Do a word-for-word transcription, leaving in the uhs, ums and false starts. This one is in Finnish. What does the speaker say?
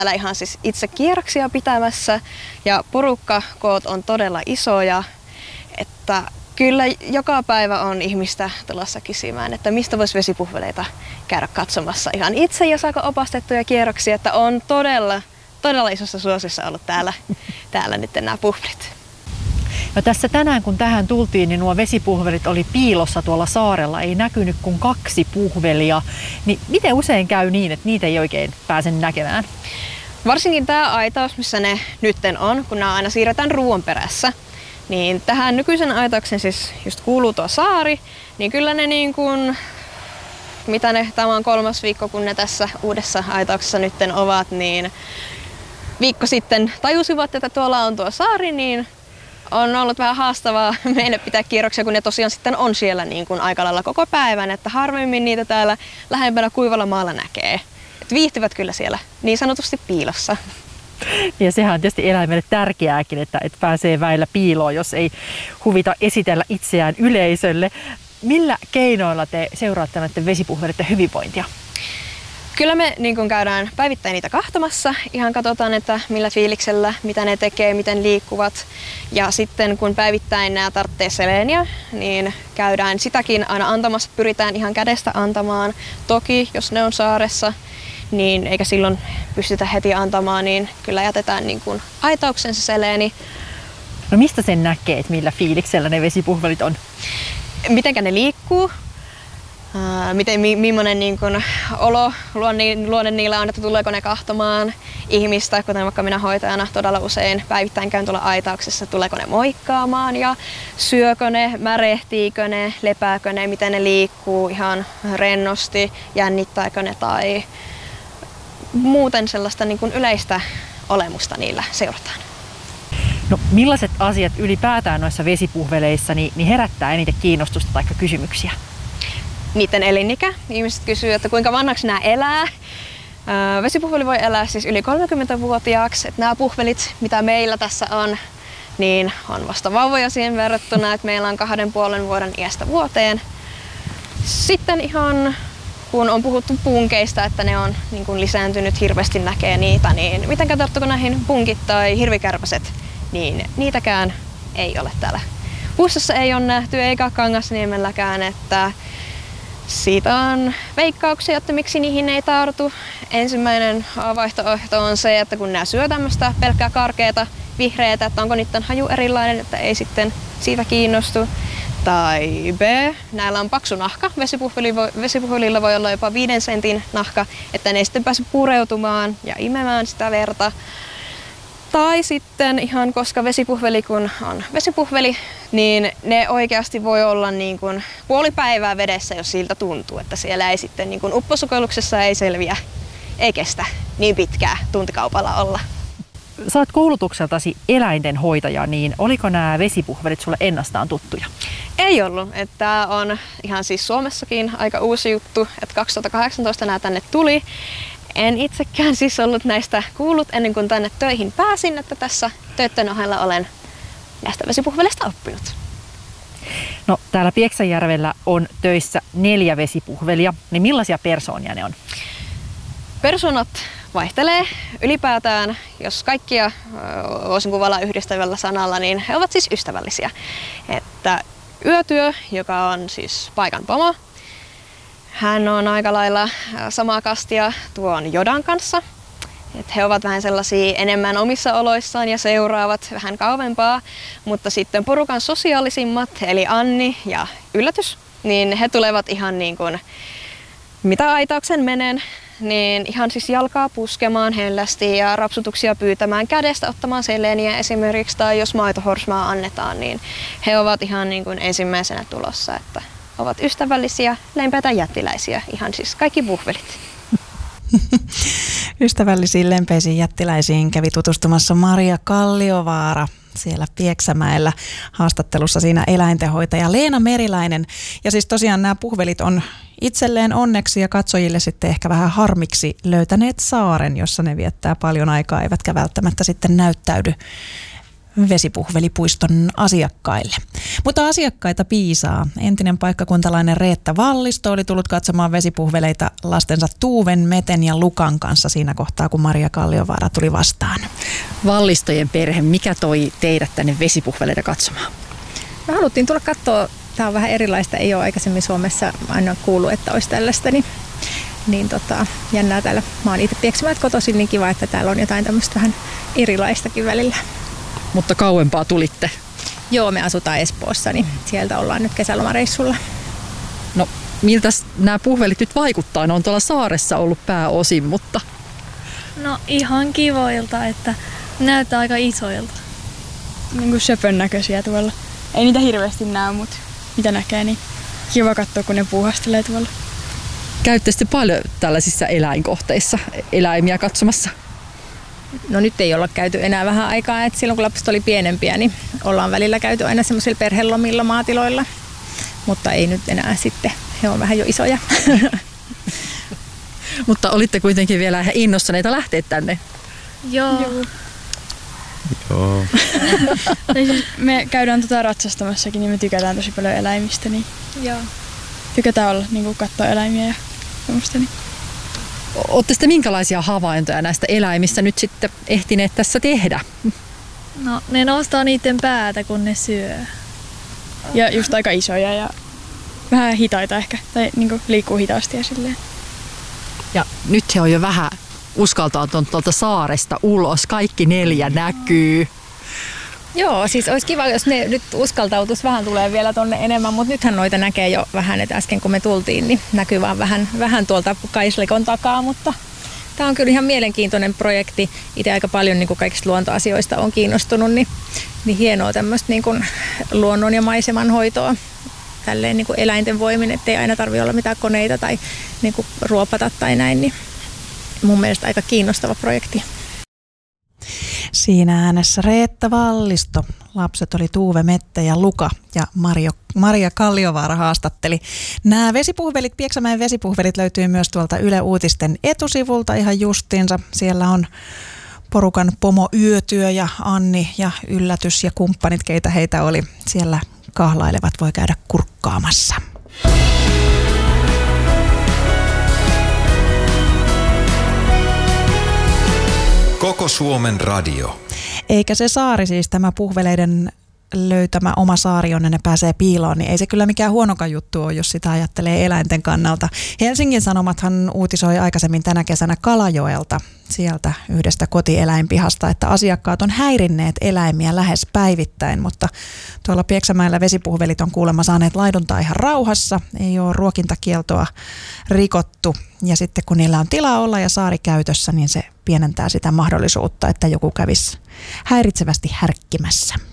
Täällä ihan siis itse kierroksia pitämässä ja porukkakoot on todella isoja, että kyllä joka päivä on ihmistä tulossa kysymään, että mistä voisi vesipuhveleita käydä katsomassa ihan itse ja saako opastettuja kierroksia, että on todella, todella isossa suosissa ollut täällä, täällä nyt nämä puhvelit. No tässä tänään kun tähän tultiin, niin nuo vesipuhvelit oli piilossa tuolla saarella, ei näkynyt kuin kaksi puhvelia. Niin miten usein käy niin, että niitä ei oikein pääse näkemään? Varsinkin tämä aitaus, missä ne nytten on, kun nämä aina siirretään ruoan perässä, niin tähän nykyisen aitauksen siis just kuuluu tuo saari, niin kyllä ne niin kuin, mitä ne, tämä on kolmas viikko, kun ne tässä uudessa aitauksessa nytten ovat, niin viikko sitten tajusivat, että tuolla on tuo saari, niin on ollut vähän haastavaa meille pitää kierroksia, kun ne tosiaan sitten on siellä niin kuin aika lailla koko päivän, että harvemmin niitä täällä lähempänä kuivalla maalla näkee. Et viihtyvät kyllä siellä niin sanotusti piilossa. Ja sehän on tietysti eläimelle tärkeääkin, että, että pääsee väillä piiloon, jos ei huvita esitellä itseään yleisölle. Millä keinoilla te seuraatte näiden vesipuhveleiden hyvinvointia? Kyllä me niin kun käydään päivittäin niitä kahtomassa, ihan katsotaan, että millä fiiliksellä, mitä ne tekee, miten liikkuvat. Ja sitten kun päivittäin nämä tarvitsee seleeniä, niin käydään sitäkin aina antamassa, pyritään ihan kädestä antamaan. Toki, jos ne on saaressa, niin eikä silloin pystytä heti antamaan, niin kyllä jätetään niin kuin aitauksen se seleeni. No mistä sen näkee, että millä fiiliksellä ne vesipuhvelit on? Mitenkä ne liikkuu? Uh, miten, mi, millainen niin kun, olo, luonne, luonne niillä on, että tuleeko ne kahtomaan ihmistä, kuten vaikka minä hoitajana todella usein päivittäin käyn tuolla aitauksessa, tuleeko ne moikkaamaan ja syökö ne, märehtiikö ne, lepääkö ne, miten ne liikkuu ihan rennosti, jännittääkö ne tai muuten sellaista niin kun yleistä olemusta niillä seurataan. No, millaiset asiat ylipäätään noissa vesipuhveleissa niin, niin herättää eniten kiinnostusta tai kysymyksiä? Niiden elinikä. Ihmiset kysyvät, että kuinka vanhaksi nämä elää. Vesipuhveli voi elää siis yli kolmekymmentävuotiaaksi. Että nämä puhvelit, mitä meillä tässä on, niin on vasta vauvoja siihen verrattuna, että meillä on kahden puolen vuoden iästä vuoteen. Sitten ihan kun on puhuttu punkeista, että ne on niin kuin lisääntynyt, hirveästi näkee niitä, niin miten katsotteko näihin punkit tai hirvikärpäset, niin niitäkään ei ole täällä Pussassa ei ole nähty eikä Kangasniemelläkään, että siitä on veikkauksia, että miksi niihin ei tartu. Ensimmäinen vaihtoehto on se, että kun nämä syö tämmöistä pelkkää karkeata vihreätä, että onko niiden haju erilainen, että ei sitten siitä kiinnostu. Tai B, näillä on paksu nahka. Vesipuhvelilla voi olla jopa viiden sentin nahka, että ne ei sitten pääse pureutumaan ja imemään sitä verta. Tai sitten ihan koska vesipuhveli kun on vesipuhveli, niin ne oikeasti voi olla niin kuin puoli päivää vedessä, jos siltä tuntuu, että siellä ei sitten niin kuin upposukelluksessa ei selviä, ei kestä niin pitkää tuntikaupalla olla. Sä oot koulutukseltasi eläintenhoitaja, niin oliko nämä vesipuhvelit sulle ennastaan tuttuja? Ei ollut. Tämä on ihan siis Suomessakin aika uusi juttu, että kaksituhattakahdeksantoista nämä tänne tuli. En itsekään siis ollut näistä kuullut ennen kuin tänne töihin pääsin, että tässä töiden ohella olen näistä vesipuhveleista oppinut. No, täällä Pieksäjärvellä on töissä neljä vesipuhvelia, niin millaisia persoonia ne on? Persoonat vaihtelee. Ylipäätään, jos kaikkia voisin kuvailla yhdistävällä sanalla, niin he ovat siis ystävällisiä. Että Yötyö, joka on siis paikan pomo, hän on aika lailla samaa kastia tuon Jodan kanssa. Et he ovat vähän sellaisia enemmän omissa oloissaan ja seuraavat vähän kauempaa, mutta sitten porukan sosiaalisimmat, eli Anni ja Yllätys, niin he tulevat ihan niin kuin mitä aitauksen menen, niin ihan siis jalkaa puskemaan hellästi ja rapsutuksia pyytämään kädestä, ottamaan seleeniä esimerkiksi, tai jos maitohorsmaa annetaan, niin he ovat ihan niin kuin ensimmäisenä tulossa, että ovat ystävällisiä, lempeitä jättiläisiä, ihan siis kaikki puhvelit. Ystävällisiin lempeisiin jättiläisiin kävi tutustumassa Maria Kalliovaara siellä Pieksämäellä haastattelussa siinä eläintenhoitaja Leena Meriläinen. Ja siis tosiaan nämä puhvelit on itselleen onneksi ja katsojille sitten ehkä vähän harmiksi löytäneet saaren, jossa ne viettää paljon aikaa, eivätkä välttämättä sitten näyttäydy vesipuhvelipuiston asiakkaille. Mutta asiakkaita piisaa. Entinen paikkakuntalainen Reetta Vallisto oli tullut katsomaan vesipuhveleita lastensa Tuuven, Meten ja Lukan kanssa siinä kohtaa, kun Maria Kalliovaara tuli vastaan. Vallistojen perhe, mikä toi teidät tänne vesipuhveleita katsomaan? Me haluttiin tulla katsoa, tämä on vähän erilaista, ei ole aikaisemmin Suomessa aina kuullut, että olisi tällaista, niin, niin tota, jännää täällä. Mä oon itse Pieksämäeltä kotoisin, niin kiva, että täällä on jotain tämmöistä vähän erilaistakin välillä. Mutta kauempaa tulitte? Joo, me asutaan Espoossa, niin sieltä ollaan nyt kesälomareissulla. No, miltä nämä puhvelit nyt vaikuttaa? Ne on tuolla saaressa ollut pääosin, mutta... No ihan kivoilta, että näyttää aika isoilta. Niin kuin söpön näköisiä tuolla. Ei niitä hirveästi näe, mutta mitä näkee, niin kiva katsoa, kun ne puuhastelee tuolla. Käytte sitten paljon tällaisissa eläinkohteissa eläimiä katsomassa? No nyt ei olla käyty enää vähän aikaa, että silloin kun lapset oli pienempiä, niin ollaan välillä käyty aina semmoisilla perhelomilla maatiloilla. Mutta ei nyt enää sitten, he on vähän jo isoja. Mutta olitte kuitenkin vielä ihan innostuneita lähteä tänne? Joo. Joo. Joo. Siis me käydään tota ratsastamassakin, niin me tykätään tosi paljon eläimistä. Niin Joo. tykätään olla, niin katsoa eläimiä ja semmoista. Niin. Olette sitten minkälaisia havaintoja näistä eläimistä nyt sitten ehtineet tässä tehdä? No ne nostaa niiden päätä, kun ne syö. Ja just aika isoja ja vähän hitaita ehkä, tai niin liikkuu hitaasti ja silleen. Ja nyt he on jo vähän uskaltautunut tuolta saaresta ulos. Kaikki neljä näkyy. Joo, siis olisi kiva, jos ne nyt uskaltautus vähän tulee vielä tonne enemmän, mutta nythän noita näkee jo vähän, että äsken kun me tultiin, niin näkyy vaan vähän, vähän tuolta Kaislikon takaa, mutta tämä on kyllä ihan mielenkiintoinen projekti. Itse aika paljon niin kuin kaikista luontoasioista on kiinnostunut, niin, niin hienoa tämmöistä niin kuin luonnon ja maiseman hoitoa tälleen niin kuin eläinten voimin, ettei aina tarvitse olla mitään koneita tai niin kuin ruopata tai näin, niin mun mielestä aika kiinnostava projekti. Siinä äänessä Reetta Vallisto. Lapset oli Tuuve, Mette ja Luka ja Mario, Maria Kalliovaara haastatteli. Nämä vesipuhvelit, Pieksämäen vesipuhvelit löytyy myös tuolta Yle Uutisten etusivulta ihan justiinsa. Siellä on porukan pomo Yötyö ja Anni ja Yllätys ja kumppanit, keitä heitä oli. Siellä kahlailevat, voi käydä kurkkaamassa. Koko Suomen radio. Eikä se saari siis, tämä puhveleiden löytämä oma saari, jonne ne pääsee piiloon, niin ei se kyllä mikään huonokaan juttu ole, jos sitä ajattelee eläinten kannalta. Helsingin Sanomathan uutisoi aikaisemmin tänä kesänä Kalajoelta, sieltä yhdestä kotieläinpihasta, että asiakkaat on häirinneet eläimiä lähes päivittäin, mutta tuolla Pieksämäellä vesipuhvelit on kuulemma saaneet laiduntaa ihan rauhassa, ei ole ruokintakieltoa rikottu, ja sitten kun niillä on tilaa olla ja saari käytössä, niin se pienentää sitä mahdollisuutta, että joku kävisi häiritsevästi härkkimässä.